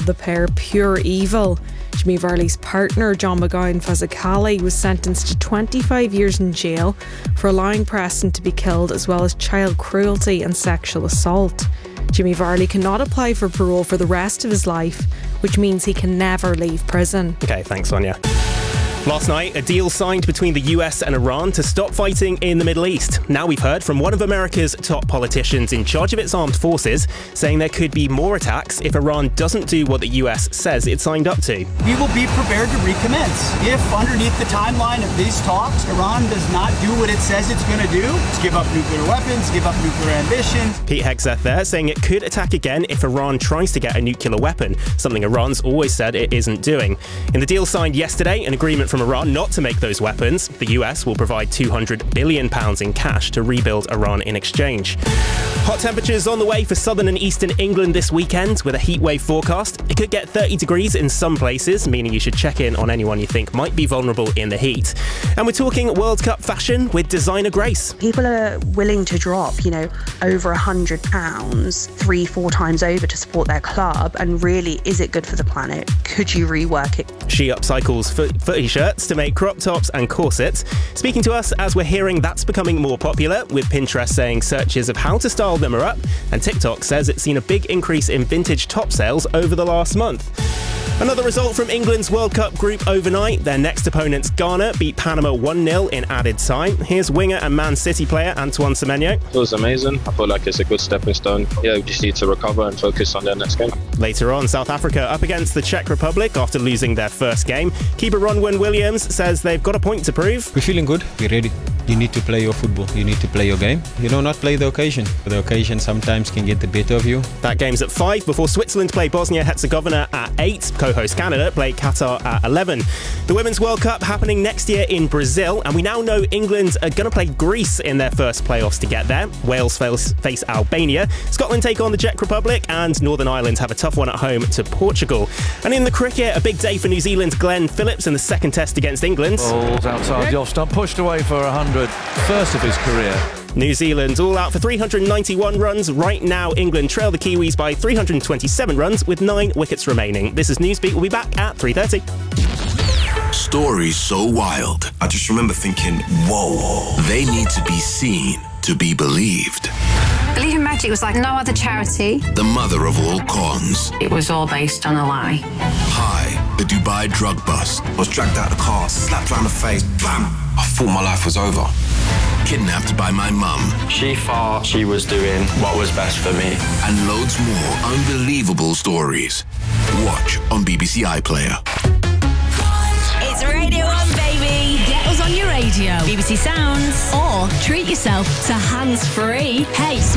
called the pair pure evil. Jimmy Varley's partner, John McGowan Fazacali, was sentenced to 25 years in jail for allowing Preston to be killed, as well as child cruelty and sexual assault. Jimmy Varley cannot apply for parole for the rest of his life, which means he can never leave prison. Okay, thanks, Sonia. Last night, a deal signed between the US and Iran to stop fighting in the Middle East. Now we've heard from one of America's top politicians in charge of its armed forces, saying there could be more attacks if Iran doesn't do what the US says it signed up to. We will be prepared to recommence. If underneath the timeline of these talks, Iran does not do what it says it's going to do, give up nuclear weapons, give up nuclear ambitions. Pete Hegseth there, saying it could attack again if Iran tries to get a nuclear weapon, something Iran's always said it isn't doing. In the deal signed yesterday, an agreement from Iran not to make those weapons, the US will provide £200 billion in cash to rebuild Iran in exchange. Hot temperatures on the way for southern and eastern England this weekend with a heatwave forecast. It could get 30 degrees in some places, meaning you should check in on anyone you think might be vulnerable in the heat. And we're talking World Cup fashion with designer Grace. People are willing to drop, over £100 3-4 times over to support their club. And really, is it good for the planet? Could you rework it? She upcycles footy shirts to make crop tops and corsets. Speaking to us as we're hearing that's becoming more popular, with Pinterest saying searches of how to style them are up, and TikTok says it's seen a big increase in vintage top sales over the last month. Another result from England's World Cup group overnight. Their next opponents, Ghana, beat Panama 1-0 in added time. Here's winger and Man City player Antoine Semenyo. It was amazing. I feel like it's a good stepping stone. We just need to recover and focus on their next game. Later on, South Africa up against the Czech Republic after losing their first game. Keeper Ronwen Williams says they've got a point to prove. We're feeling good. We're ready. You need to play your football. You need to play your game. Not play the occasion. The occasion sometimes can get the better of you. That game's at 5 before Switzerland play Bosnia-Herzegovina at 8. Co-host Canada play Qatar at 11. The Women's World Cup happening next year in Brazil, and we now know England are going to play Greece in their first playoffs to get there. Wales face Albania. Scotland take on the Czech Republic, and Northern Ireland have a tough one at home to Portugal. And in the cricket, a big day for New Zealand's Glenn Phillips in the second test against England. Balls outside the off stump, pushed away for 100. First of his career. New Zealand all out for 391 runs. Right now, England trail the Kiwis by 327 runs with 9 wickets remaining. This is Newsbeat. We'll be back at 3:30. Stories so wild. I just remember thinking, whoa, they need to be seen to be believed. Believe in Magic was like no other charity. The mother of all cons. It was all based on a lie. Hi, the Dubai drug bust. I was dragged out of the car, slapped around the face, bam. I thought my life was over. Kidnapped by my mum. She thought she was doing what was best for me. And loads more unbelievable stories. Watch on BBC iPlayer. It's Radio 1, baby. Get us on your radio. BBC Sounds. Or treat yourself to hands-free. Hey,